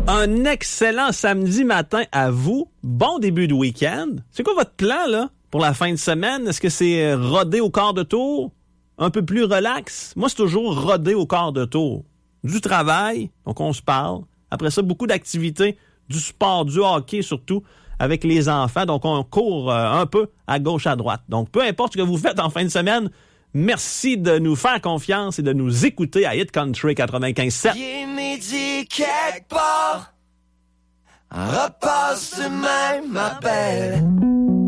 Un excellent samedi matin à vous. Bon début de week-end. C'est quoi votre plan, là, pour la fin de semaine? Est-ce que c'est rodé au quart de tour? Un peu plus relax? Moi, c'est toujours rodé au quart de tour. Du travail, donc on se parle. Après ça, beaucoup d'activités, du sport, du hockey surtout, avec les enfants. Donc, on court un peu à gauche, à droite. Donc, peu importe ce que vous faites en fin de semaine, merci de nous faire confiance et de nous écouter à Hit Country 95.7. Il est midi quelque part, repasse demain, ma belle.